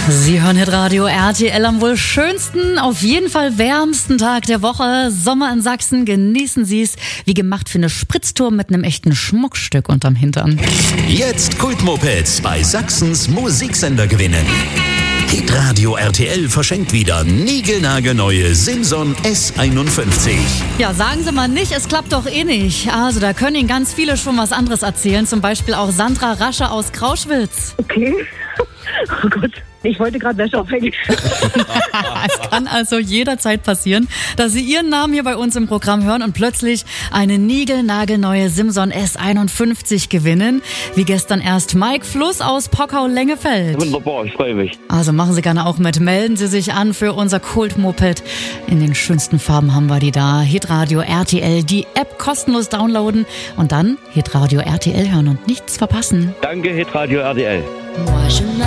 Sie hören Hitradio RTL am wohl schönsten, auf jeden Fall wärmsten Tag der Woche. Sommer in Sachsen, genießen Sie es. Wie gemacht für eine Spritztour mit einem echten Schmuckstück unterm Hintern. Jetzt Kultmopeds bei Sachsens Musiksender gewinnen. Hitradio RTL verschenkt wieder niegelnagelneue Simson S51. Ja, sagen Sie mal nicht, es klappt doch eh nicht. Also da können Ihnen ganz viele schon was anderes erzählen. Zum Beispiel auch Sandra Rasche aus Krauschwitz. Okay. Oh Gott, ich wollte gerade Wäsche aufhängen. Es kann also jederzeit passieren, dass Sie Ihren Namen hier bei uns im Programm hören und plötzlich eine niegelnagelneue Simson S51 gewinnen. Wie gestern erst Mike Fluss aus Pockau-Lengefeld. Wunderbar, ich freue mich. Also machen Sie gerne auch mit. Melden Sie sich an für unser Kultmoped. In den schönsten Farben haben wir die da. Hitradio RTL, die App kostenlos downloaden und dann Hitradio RTL hören und nichts verpassen. Danke, Hitradio RTL. Moi je